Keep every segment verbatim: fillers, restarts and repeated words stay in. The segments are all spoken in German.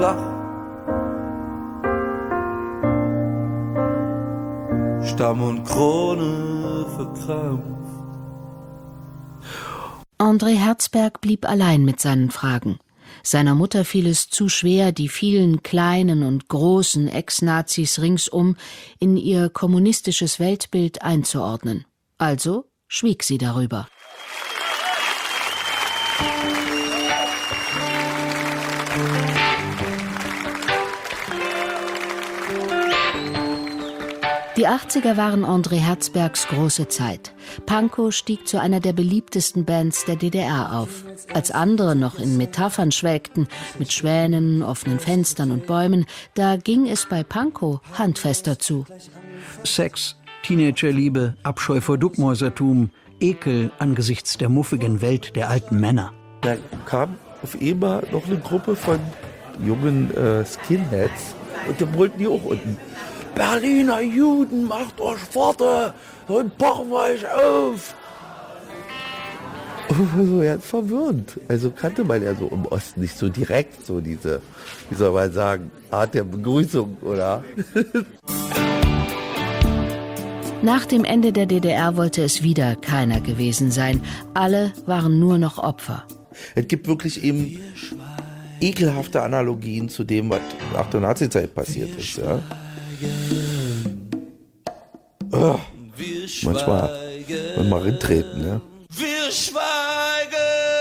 Stamm und Krone verkrampft. André Herzberg blieb allein mit seinen Fragen. Seiner Mutter fiel es zu schwer, die vielen kleinen und großen Ex-Nazis ringsum in ihr kommunistisches Weltbild einzuordnen. Also schwieg sie darüber. Die achtziger waren André Herzbergs große Zeit. Pankow stieg zu einer der beliebtesten Bands der D D R auf. Als andere noch in Metaphern schwelgten, mit Schwänen, offenen Fenstern und Bäumen, da ging es bei Pankow handfester zu. Sex, Teenagerliebe, Abscheu vor Duckmäusertum, Ekel angesichts der muffigen Welt der alten Männer. Da kam auf einmal noch eine Gruppe von jungen äh, Skinheads und da wollten die auch unten. Berliner Juden, macht euch Pforte, dann pochen wir euch auf. Und war so ganz verwirrend. Also kannte man ja so im Osten nicht so direkt so diese, wie soll man sagen, Art der Begrüßung, oder? Nach dem Ende der D D R wollte es wieder keiner gewesen sein. Alle waren nur noch Opfer. Es gibt wirklich eben ekelhafte Analogien zu dem, was nach der Nazizeit passiert ist. Ja? Oh, manchmal mal reintreten. Ja? Wir schweigen.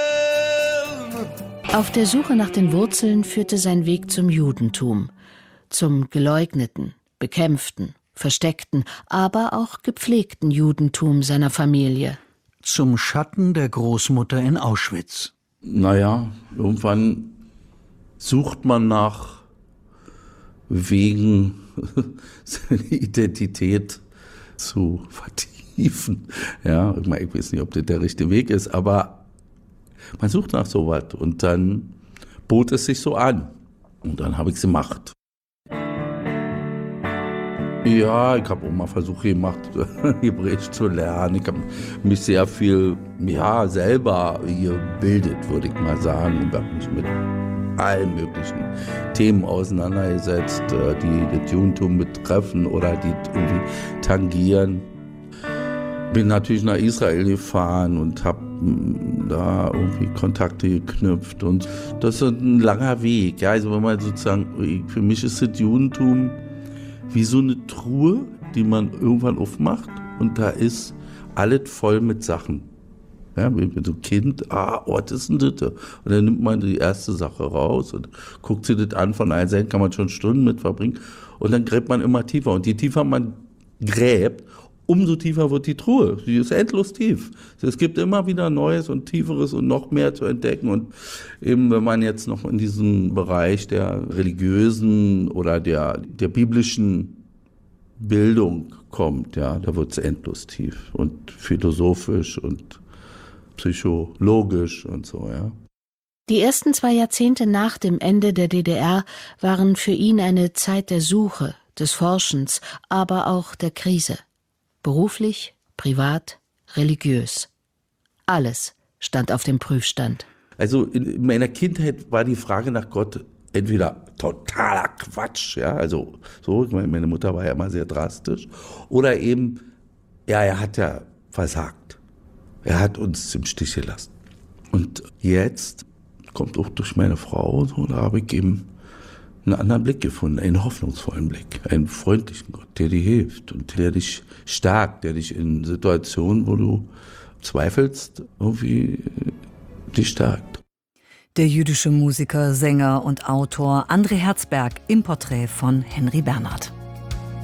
Auf der Suche nach den Wurzeln führte sein Weg zum Judentum. Zum geleugneten, bekämpften, versteckten, aber auch gepflegten Judentum seiner Familie. Zum Schatten der Großmutter in Auschwitz. Naja, irgendwann sucht man nach Wegen, seine Identität zu vertiefen. Ja, ich meine, ich weiß nicht, ob das der richtige Weg ist, aber man sucht nach sowas und dann bot es sich so an. Und dann habe ich es gemacht. Ja, ich habe auch mal Versuche gemacht, Hebräisch zu lernen. Ich habe mich sehr viel, ja, selber gebildet, würde ich mal sagen. Ich habe mich mit allen möglichen Themen auseinandergesetzt, die das Judentum betreffen oder die irgendwie tangieren. Bin natürlich nach Israel gefahren und habe da irgendwie Kontakte geknüpft. Und das ist ein langer Weg. Ja, also wenn man sozusagen, für mich ist das Judentum wie so eine Truhe, die man irgendwann aufmacht und da ist alles voll mit Sachen. Ja, wie so ein Kind, ah, was ist denn das? Und dann nimmt man die erste Sache raus und guckt sich das an. Von allen Seiten kann man schon Stunden mit verbringen. Und dann gräbt man immer tiefer. Und je tiefer man gräbt, umso tiefer wird die Truhe. Die ist endlos tief. Es gibt immer wieder Neues und Tieferes und noch mehr zu entdecken. Und eben, wenn man jetzt noch in diesen Bereich der religiösen oder der, der biblischen Bildung kommt, ja, da wird es endlos tief und philosophisch und psychologisch und so, ja. Die ersten zwei Jahrzehnte nach dem Ende der D D R waren für ihn eine Zeit der Suche, des Forschens, aber auch der Krise. Beruflich, privat, religiös. Alles stand auf dem Prüfstand. Also in meiner Kindheit war die Frage nach Gott entweder totaler Quatsch, ja, also so, ich meine, meine Mutter war ja immer sehr drastisch, oder eben, ja, er hat ja versagt. Er hat uns im Stich gelassen. Und jetzt kommt auch durch meine Frau, so, da habe ich eben einen anderen Blick gefunden, einen hoffnungsvollen Blick, einen freundlichen Gott, der dir hilft und der dich stärkt, der dich in Situationen, wo du zweifelst, irgendwie dich stärkt. Der jüdische Musiker, Sänger und Autor André Herzberg im Porträt von Henry Bernhard.